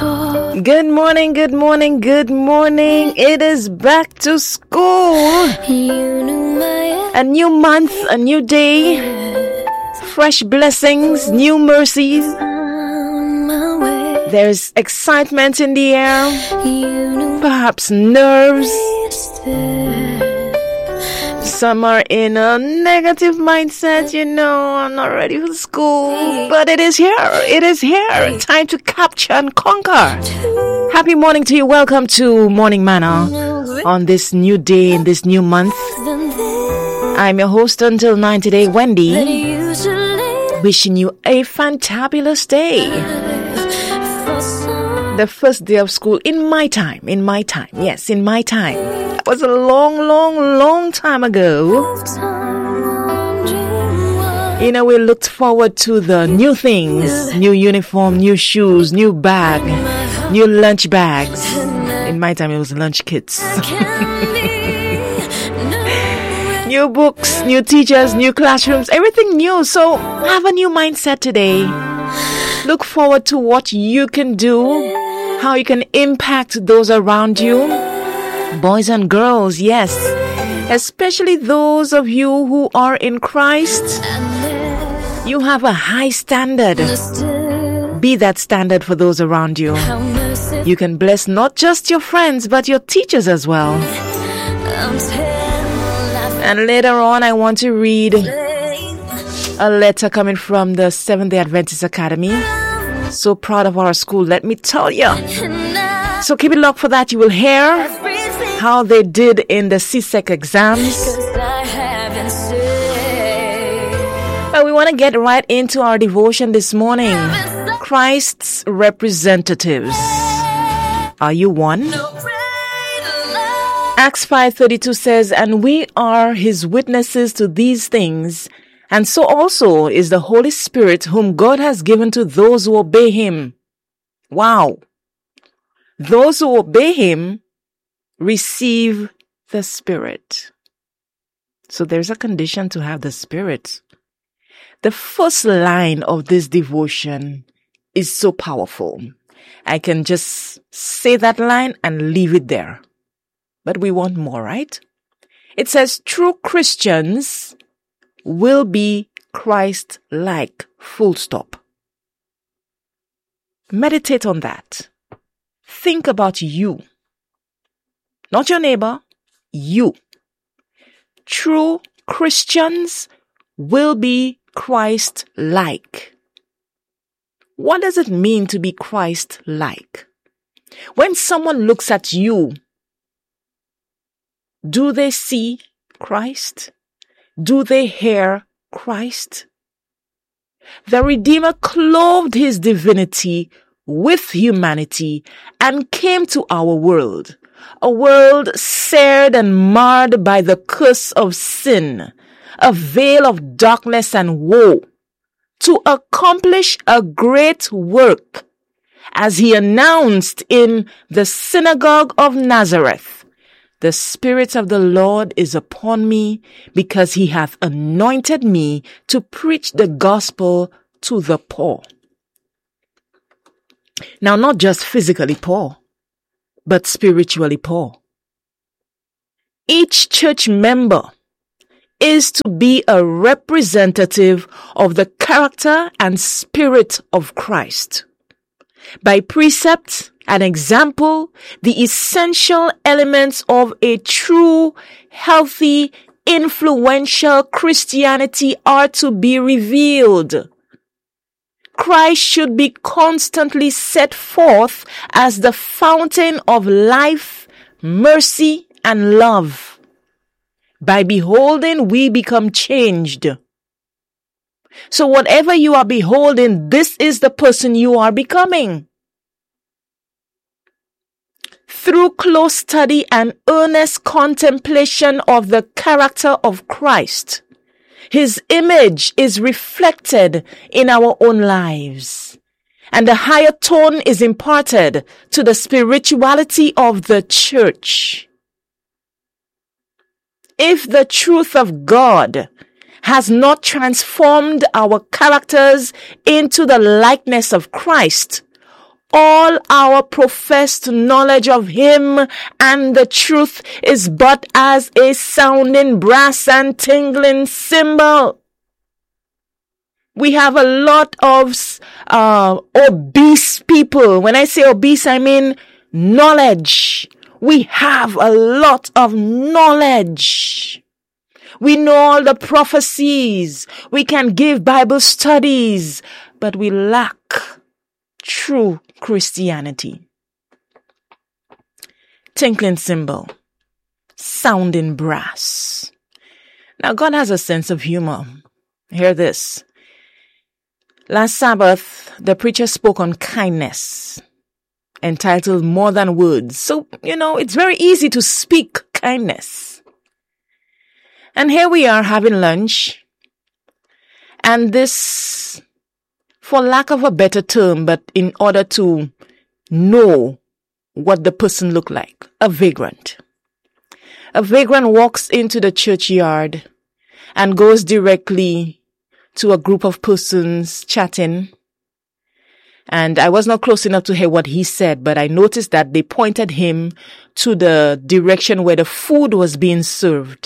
Good morning, good morning, good morning. It is back to school. A new month, a new day. Fresh blessings, new mercies. There's excitement in the air. Perhaps nerves. Some are in a negative mindset, I'm not ready for school. But it is here. It is here. Time to capture and conquer. Happy morning to you. Welcome to Morning Manna on this new day, in this new month. I'm your host until 9 today, Wendy. Wishing you a fantabulous day. The first day of school in my time. Yes, in my time. That was a long time ago. We looked forward to the new things. New uniform, new shoes, new bag, new lunch bags. In my time, it was lunch kits. New books, new teachers, new classrooms, everything new. So have a new mindset today. Look forward to what you can do, how you can impact those around you. Boys and girls, yes. Especially those of you who are in Christ. You have a high standard. Be that standard for those around you. You can bless not just your friends, but your teachers as well. And later on, I want to read a letter coming from the Seventh-day Adventist Academy. So proud of our school, let me tell you. So keep it locked for that. You will hear how they did in the CSEC exams. But we want to get right into our devotion this morning. Christ's representatives. Are you one? Acts 5:32 says, "And we are his witnesses to these things, and so also is the Holy Spirit whom God has given to those who obey him." Wow. Those who obey him receive the Spirit. So there's a condition to have the Spirit. The first line of this devotion is so powerful. I can just say that line and leave it there. But we want more, right? It says, true Christians will be Christ-like, full stop. Meditate on that. Think about you. Not your neighbor, you. True Christians will be Christ-like. What does it mean to be Christ-like? When someone looks at you, do they see Christ? Do they hear Christ? The Redeemer clothed his divinity with humanity and came to our world, a world seared and marred by the curse of sin, a veil of darkness and woe, to accomplish a great work, as he announced in the synagogue of Nazareth. The Spirit of the Lord is upon me, because he hath anointed me to preach the gospel to the poor. Now, not just physically poor, but spiritually poor. Each church member is to be a representative of the character and spirit of Christ. By precept and example, the essential elements of a true, healthy, influential Christianity are to be revealed. Christ should be constantly set forth as the fountain of life, mercy, and love. By beholding, we become changed. So whatever you are beholding, this is the person you are becoming. Through close study and earnest contemplation of the character of Christ, his image is reflected in our own lives, and a higher tone is imparted to the spirituality of the church. If the truth of God has not transformed our characters into the likeness of Christ, all our professed knowledge of him and the truth is but as a sounding brass and tingling cymbal. We have a lot of obese people. When I say obese, I mean knowledge. We have a lot of knowledge. We know all the prophecies. We can give Bible studies, but we lack true Christianity. Tinkling cymbal, sounding brass. Now, God has a sense of humor. Hear this. Last Sabbath, the preacher spoke on kindness, entitled More Than Words. So, it's very easy to speak kindness. And here we are having lunch. And this, for lack of a better term, but in order to know what the person looked like, a vagrant. A vagrant walks into the churchyard and goes directly to a group of persons chatting. And I was not close enough to hear what he said, but I noticed that they pointed him to the direction where the food was being served.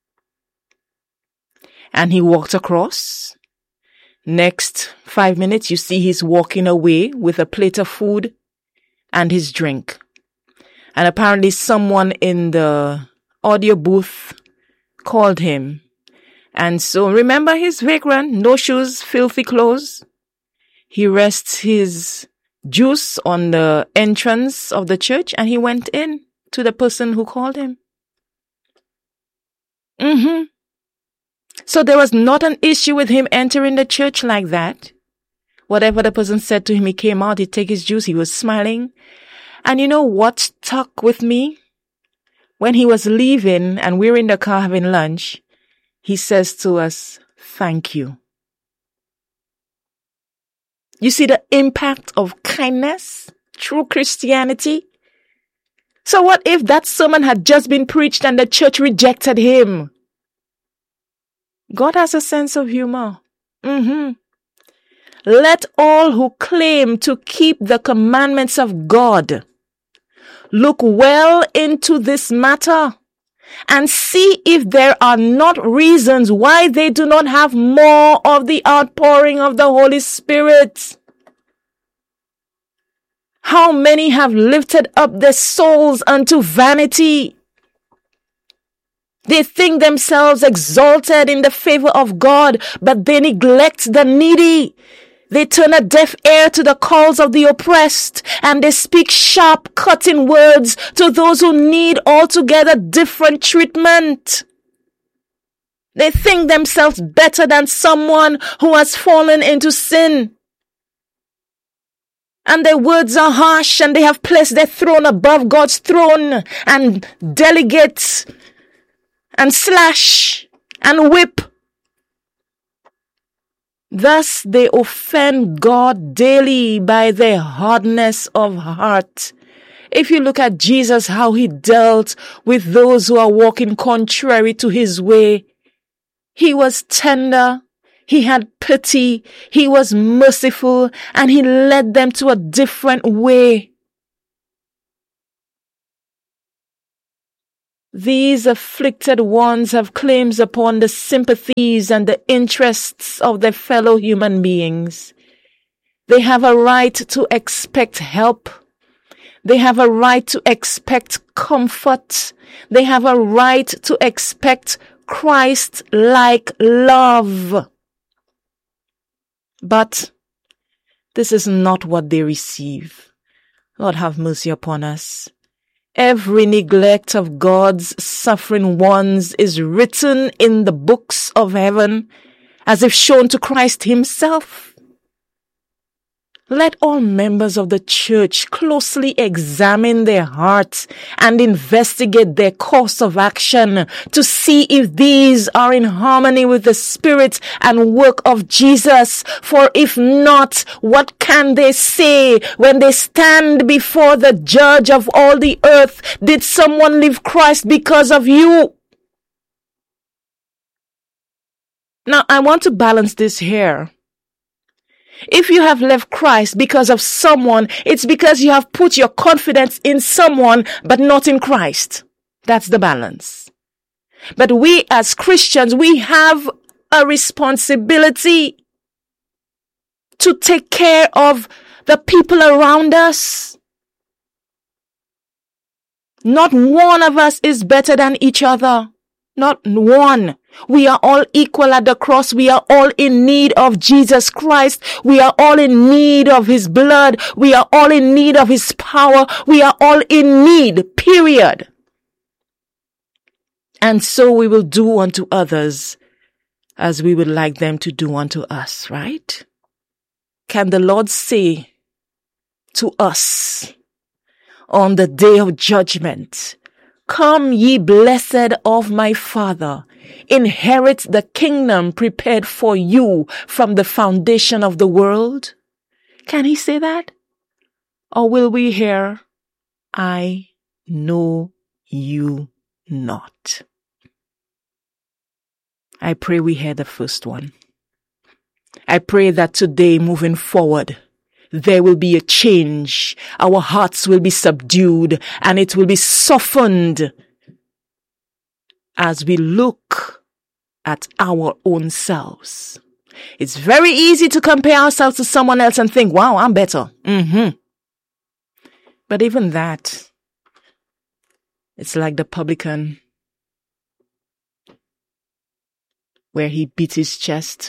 And he walked across. Next 5 minutes, you see he's walking away with a plate of food and his drink. And apparently someone in the audio booth called him. And so remember, he's vagrant, no shoes, filthy clothes. He rests his juice on the entrance of the church and he went in to the person who called him. So there was not an issue with him entering the church like that. Whatever the person said to him, he came out, he'd take his juice, he was smiling. And you know what stuck with me? When he was leaving and we were in the car having lunch, he says to us, "Thank you." You see the impact of kindness, true Christianity? So what if that sermon had just been preached and the church rejected him? God has a sense of humor. Let all who claim to keep the commandments of God look well into this matter and see if there are not reasons why they do not have more of the outpouring of the Holy Spirit. How many have lifted up their souls unto vanity? They think themselves exalted in the favor of God, but they neglect the needy. They turn a deaf ear to the calls of the oppressed, and they speak sharp, cutting words to those who need altogether different treatment. They think themselves better than someone who has fallen into sin. And their words are harsh, and they have placed their throne above God's throne, and delegate, and slash, and whip. Thus they offend God daily by their hardness of heart. If you look at Jesus, how he dealt with those who are walking contrary to his way, he was tender, he had pity, he was merciful, and he led them to a different way. These afflicted ones have claims upon the sympathies and the interests of their fellow human beings. They have a right to expect help. They have a right to expect comfort. They have a right to expect Christ-like love. But this is not what they receive. Lord, have mercy upon us. Every neglect of God's suffering ones is written in the books of heaven as if shown to Christ himself. Let all members of the church closely examine their hearts and investigate their course of action to see if these are in harmony with the spirit and work of Jesus. For if not, what can they say when they stand before the judge of all the earth? Did someone leave Christ because of you? Now, I want to balance this here. If you have left Christ because of someone, it's because you have put your confidence in someone, but not in Christ. That's the balance. But we as Christians, we have a responsibility to take care of the people around us. Not one of us is better than each other. Not one. We are all equal at the cross. We are all in need of Jesus Christ. We are all in need of His blood. We are all in need of His power. We are all in need, period. And so we will do unto others as we would like them to do unto us, right? Can the Lord say to us on the day of judgment, "Come, ye blessed of my Father, inherit the kingdom prepared for you from the foundation of the world"? Can He say that? Or will we hear, "I know you not"? I pray we hear the first one. I pray that today, moving forward, there will be a change. Our hearts will be subdued and it will be softened as we look at our own selves. It's very easy to compare ourselves to someone else and think, wow, I'm better. But even that, it's like the publican where he beat his chest.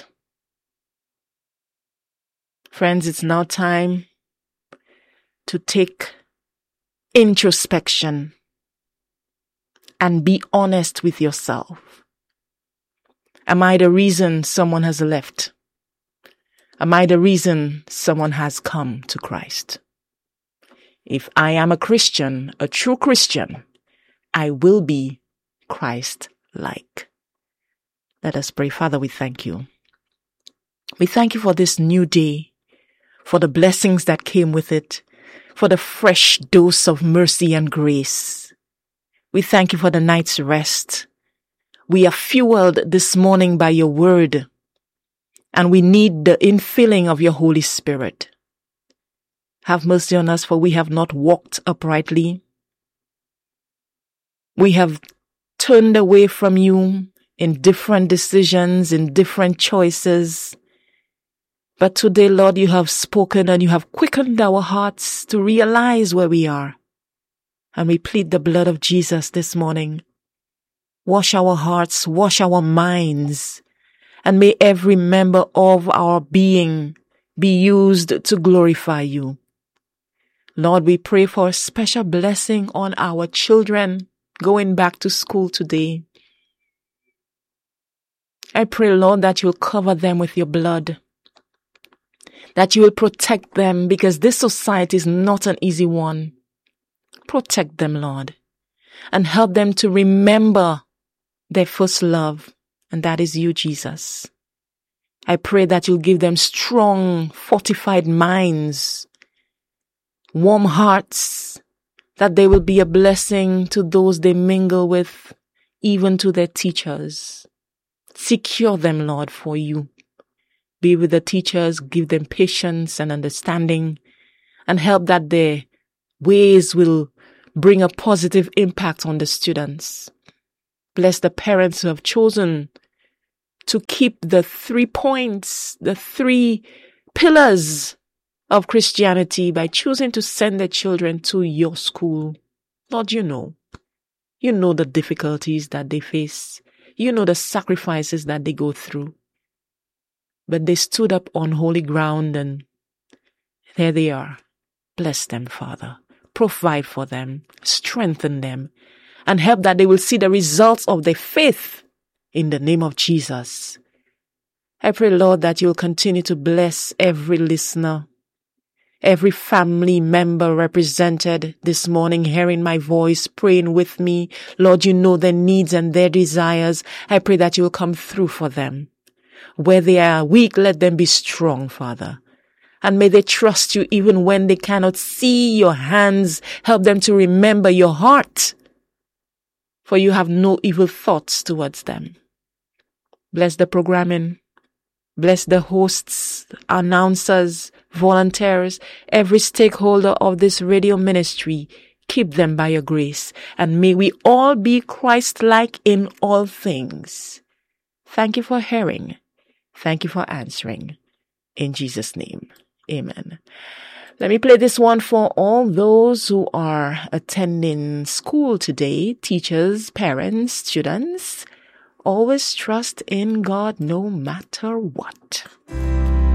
Friends, it's now time to take introspection and be honest with yourself. Am I the reason someone has left? Am I the reason someone has come to Christ? If I am a Christian, a true Christian, I will be Christ-like. Let us pray. Father, we thank you. We thank you for this new day, for the blessings that came with it, for the fresh dose of mercy and grace. We thank you for the night's rest. We are fueled this morning by your word, and we need the infilling of your Holy Spirit. Have mercy on us, for we have not walked uprightly. We have turned away from you in different decisions, in different choices. But today, Lord, you have spoken and you have quickened our hearts to realize where we are. And we plead the blood of Jesus this morning. Wash our hearts, wash our minds, and may every member of our being be used to glorify you. Lord, we pray for a special blessing on our children going back to school today. I pray, Lord, that you'll cover them with your blood, that you will protect them, because this society is not an easy one. Protect them, Lord, and help them to remember their first love, and that is you, Jesus. I pray that you'll give them strong, fortified minds, warm hearts, that they will be a blessing to those they mingle with, even to their teachers. Secure them, Lord, for you. Be with the teachers, give them patience and understanding, and help that their ways will bring a positive impact on the students. Bless the parents who have chosen to keep the 3 points, the 3 pillars of Christianity by choosing to send their children to your school. Lord, you know the difficulties that they face. You know the sacrifices that they go through. But they stood up on holy ground, and there they are. Bless them, Father. Provide for them. Strengthen them. And help that they will see the results of their faith in the name of Jesus. I pray, Lord, that you'll continue to bless every listener, every family member represented this morning, hearing my voice, praying with me. Lord, you know their needs and their desires. I pray that you will come through for them. Where they are weak, let them be strong, Father. And may they trust you even when they cannot see your hands. Help them to remember your heart, for you have no evil thoughts towards them. Bless the programming. Bless the hosts, announcers, volunteers, every stakeholder of this radio ministry. Keep them by your grace, and may we all be Christ-like in all things. Thank you for hearing. Thank you for answering. In Jesus' name, amen. Let me play this one for all those who are attending school today, teachers, parents, students. Always trust in God no matter what.